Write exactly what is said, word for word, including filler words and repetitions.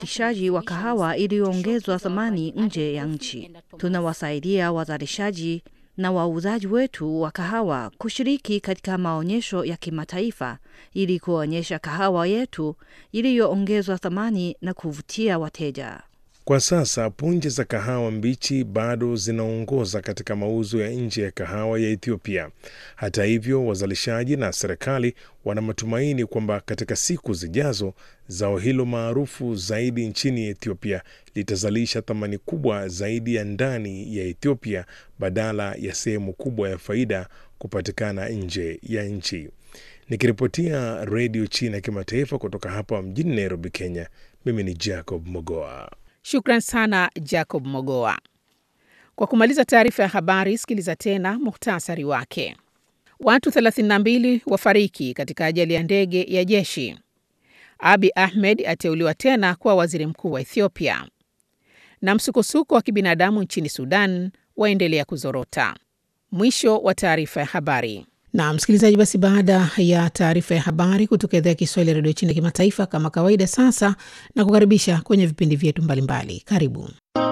uzalishaji wa kahawa iliyoongezwa thamani nje ya nchi. Tunawasaidia wazalishaji na wauzaji wetu wa kahawa kushiriki katika maonyesho ya kimataifa ili kuonyesha kahawa yetu iliyoongezwa thamani na kuvutia wateja. Kwa sasa punje za kahawa mbichi bado zinaongoza katika mauzo ya nje ya kahawa ya Ethiopia. Hata hivyo, wazalishaji na serikali wana matumaini kwamba katika siku zijazo zao hilo maarufu zaidi nchini Ethiopia litazalisha thamani kubwa zaidi ya ndani ya Ethiopia badala ya sehemu kubwa ya faida kupatikana nje ya nchi. Nikiripotia Radio China Kimataifa kutoka hapa mjini Nairobi, Kenya, mimi ni Jacob Mogoa. Shukran sana Jacob Mogoa. Kwa kumaliza taarifa ya habari, sikiliza tena muhtasari wake. Watu thelathini na mbili wafariki katika ajali ya ndege ya jeshi. Abiy Ahmed ateuliwa tena kuwa waziri mkuu wa Ethiopia. Na msukosuko wa kibinadamu nchini Sudan waendelea kuzorota. Mwisho wa taarifa ya habari. Na msikilizaji, basi baada ya taarifa ya habari kutoka idhaa ya Kiswahili ya Radio China Kimataifa, kama kawaida sasa na kukaribisha kwenye vipindi vyetu mbalimbali. Karibu.